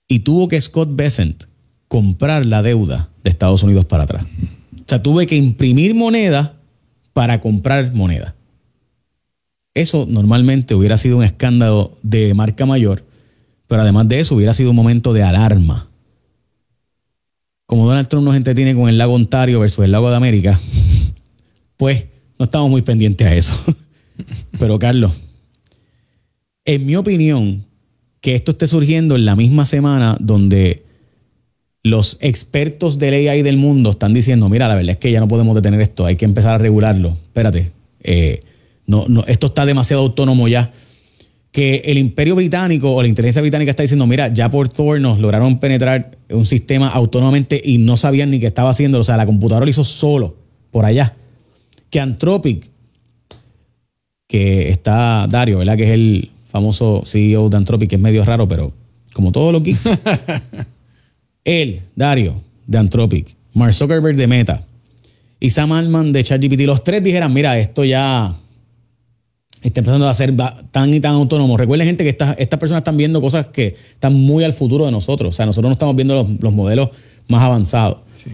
y tuvo que Scott Bessent comprar la deuda de Estados Unidos para atrás. O sea, tuve que imprimir moneda para comprar moneda. Eso normalmente hubiera sido un escándalo de marca mayor, pero además de eso hubiera sido un momento de alarma. Como Donald Trump nos entretiene con el lago Ontario versus el lago de América, pues no estamos muy pendientes a eso. Pero Carlos, en mi opinión, que esto esté surgiendo en la misma semana donde los expertos del AI del mundo están diciendo, mira, la verdad es que ya no podemos detener esto, hay que empezar a regularlo. Espérate, esto está demasiado autónomo ya. Que el Imperio Británico o la inteligencia británica está diciendo, mira, ya por Thor nos lograron penetrar un sistema autónomamente y no sabían ni qué estaba haciendo. O sea, la computadora lo hizo solo por allá. Que Anthropic, que está Dario, ¿verdad? Que es el famoso CEO de Anthropic, que es medio raro, pero como todos los geeks. Él, Dario, de Anthropic, Mark Zuckerberg de Meta y Sam Altman de ChatGPT, los tres dijeran, mira, esto ya está empezando a ser tan y tan autónomo. Recuerden, gente, que estas personas están viendo cosas que están muy al futuro de nosotros. O sea, nosotros no estamos viendo los modelos más avanzados. Sí.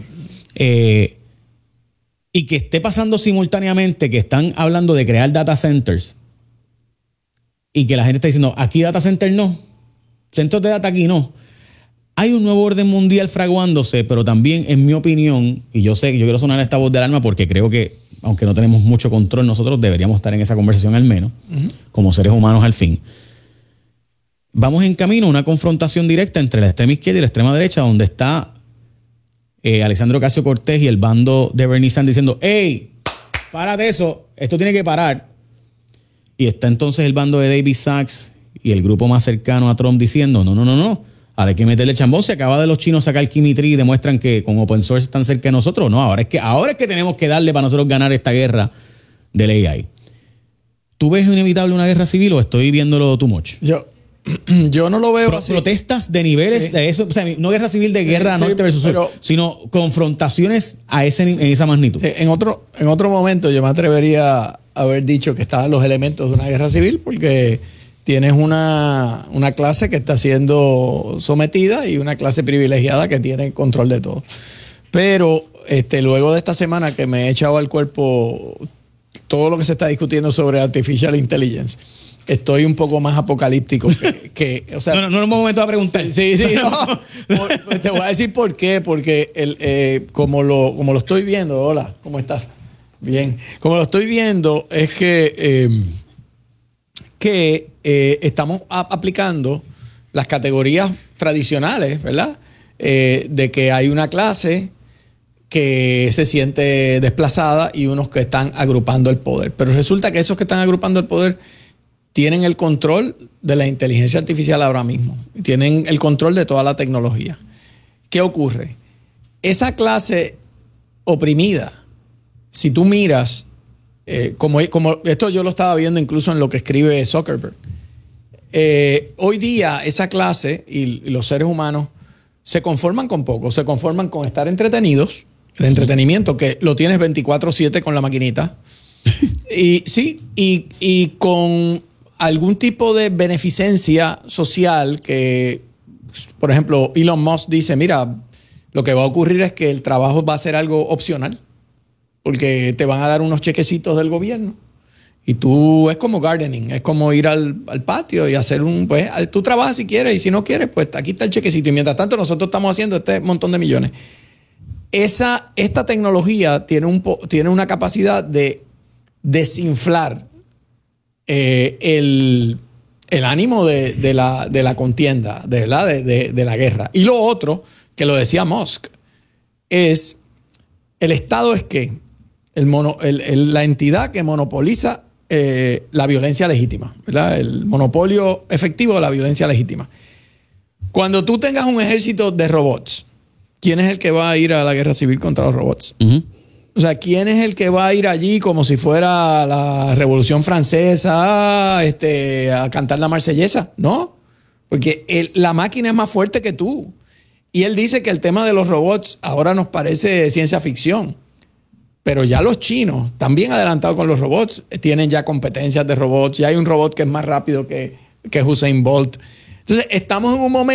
Y que esté pasando simultáneamente que están hablando de crear data centers y que la gente está diciendo, aquí data center no, centros de data aquí no. Hay un nuevo orden mundial fraguándose, pero también, en mi opinión, y yo sé que yo quiero sonar esta voz de alarma porque creo que, aunque no tenemos mucho control, nosotros deberíamos estar en esa conversación al menos, como seres humanos al fin. Vamos en camino a una confrontación directa entre la extrema izquierda y la extrema derecha, donde está Alexandria Ocasio-Cortez y el bando de Bernie Sanders diciendo, ¡hey! ¡Párate eso! Esto tiene que parar. Y está entonces el bando de David Sachs y el grupo más cercano a Trump diciendo, no. Ahora hay que meterle chambón. Se acaba de los chinos sacar Kimitri y demuestran que con open source están cerca de nosotros. No, ahora es que tenemos que darle para nosotros ganar esta guerra del AI. ¿Tú ves inevitable una guerra civil o estoy viéndolo too much? Yo no lo veo así. Protestas de niveles de eso, o sea, no guerra civil de guerra norte versus sur, sino confrontaciones en esa magnitud. Sí, en otro momento yo me atrevería a haber dicho que estaban los elementos de una guerra civil porque tienes una clase que está siendo sometida y una clase privilegiada que tiene control de todo. Pero luego de esta semana que me he echado al cuerpo todo lo que se está discutiendo sobre Artificial Intelligence, estoy un poco más apocalíptico o sea, no es un momento de preguntar. Sí, no. Te voy a decir por qué. Porque como lo estoy viendo, hola, ¿cómo estás? Bien. Como lo estoy viendo es que estamos aplicando las categorías tradicionales, ¿verdad? De que hay una clase que se siente desplazada y unos que están agrupando el poder. Pero resulta que esos que están agrupando el poder tienen el control de la inteligencia artificial ahora mismo. Tienen el control de toda la tecnología. ¿Qué ocurre? Esa clase oprimida, si tú miras, como esto yo lo estaba viendo incluso en lo que escribe Zuckerberg, hoy día esa clase y los seres humanos se conforman con poco, se conforman con estar entretenidos, el entretenimiento que lo tienes 24/7 con la maquinita, y con algún tipo de beneficencia social que, por ejemplo, Elon Musk dice, mira, lo que va a ocurrir es que el trabajo va a ser algo opcional porque te van a dar unos chequecitos del gobierno y tú es como gardening, es como ir al patio y hacer pues tú trabajas si quieres y si no quieres, pues aquí está el chequecito y mientras tanto nosotros estamos haciendo este montón de millones. Esta tecnología tiene una capacidad de desinflar el ánimo de la contienda, de la guerra. Y lo otro, que lo decía Musk, es el Estado es que la entidad que monopoliza la violencia legítima, ¿verdad? El monopolio efectivo de la violencia legítima. Cuando tú tengas un ejército de robots, ¿quién es el que va a ir a la guerra civil contra los robots? O sea, ¿quién es el que va a ir allí como si fuera la Revolución Francesa a cantar la Marsellesa? No, porque la máquina es más fuerte que tú. Y él dice que el tema de los robots ahora nos parece ciencia ficción. Pero ya los chinos, también adelantados con los robots, tienen ya competencias de robots. Ya hay un robot que es más rápido que Usain Bolt. Entonces, estamos en un momento